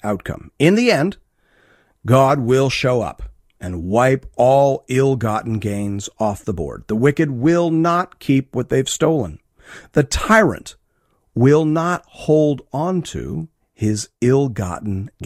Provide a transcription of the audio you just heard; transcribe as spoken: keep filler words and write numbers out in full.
outcome. In the end, God will show up and wipe all ill-gotten gains off the board. The wicked will not keep what they've stolen. The tyrant will not hold on to his ill-gotten gains.